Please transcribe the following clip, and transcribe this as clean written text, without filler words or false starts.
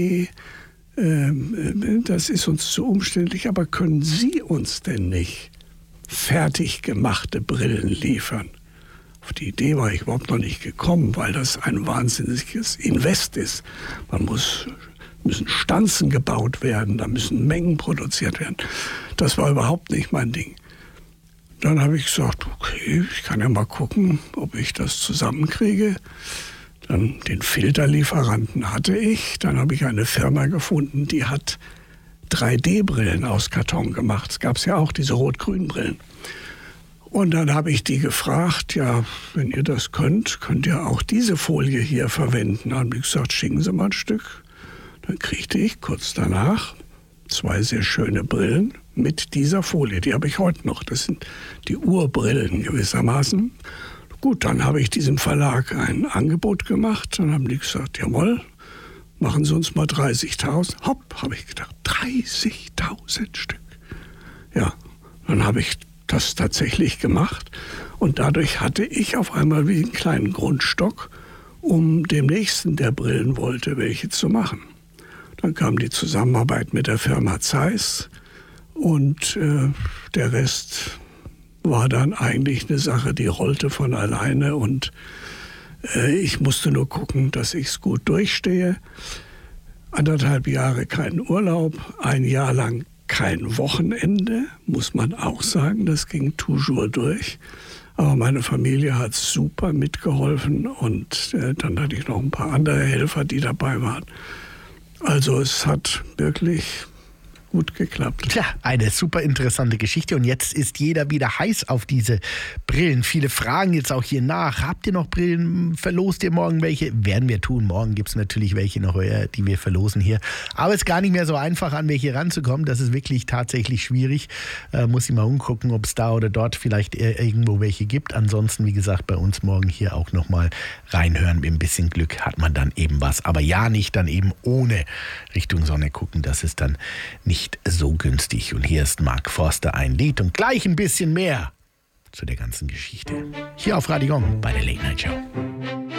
das ist uns zu umständlich, aber können Sie uns denn nicht fertig gemachte Brillen liefern? Auf die Idee war ich überhaupt noch nicht gekommen, weil das ein wahnsinniges Invest ist. Müssen Stanzen gebaut werden, da müssen Mengen produziert werden. Das war überhaupt nicht mein Ding. Dann habe ich gesagt, okay, ich kann ja mal gucken, ob ich das zusammenkriege. Dann den Filterlieferanten hatte ich. Dann habe ich eine Firma gefunden, die hat 3D-Brillen aus Karton gemacht. Es gab ja auch diese Rot-Grün-Brillen. Und dann habe ich die gefragt, ja, wenn ihr das könnt ihr auch diese Folie hier verwenden. Dann habe ich gesagt, schicken Sie mal ein Stück. Dann kriegte ich kurz danach 2 sehr schöne Brillen mit dieser Folie. Die habe ich heute noch. Das sind die Urbrillen gewissermaßen. Gut, dann habe ich diesem Verlag ein Angebot gemacht. Dann haben die gesagt, jawohl, machen Sie uns mal 30.000. Hopp, habe ich gedacht, 30.000 Stück. Ja, dann habe ich das tatsächlich gemacht. Und dadurch hatte ich auf einmal wie einen kleinen Grundstock, um dem Nächsten, der Brillen wollte, welche zu machen. Dann kam die Zusammenarbeit mit der Firma Zeiss und der Rest war dann eigentlich eine Sache, die rollte von alleine und ich musste nur gucken, dass ich es gut durchstehe. 1,5 Jahre keinen Urlaub, 1 Jahr lang kein Wochenende, muss man auch sagen, das ging toujours durch. Aber meine Familie hat super mitgeholfen und dann hatte ich noch ein paar andere Helfer, die dabei waren. Also es hat wirklich gut geklappt. Tja, eine super interessante Geschichte und jetzt ist jeder wieder heiß auf diese Brillen. Viele fragen jetzt auch hier nach, habt ihr noch Brillen, verlost ihr morgen welche? Werden wir tun, morgen gibt es natürlich welche noch, die wir verlosen hier. Aber es ist gar nicht mehr so einfach, an welche ranzukommen, das ist wirklich tatsächlich schwierig. Muss ich mal umgucken, ob es da oder dort vielleicht irgendwo welche gibt. Ansonsten, wie gesagt, bei uns morgen hier auch nochmal reinhören. Mit ein bisschen Glück hat man dann eben was. Aber ja, nicht dann eben ohne Richtung Sonne gucken, das ist dann nicht so günstig. Und hier ist Mark Forster ein Lied und gleich ein bisschen mehr zu der ganzen Geschichte. Hier auf Radio Gong bei der Late Night Show.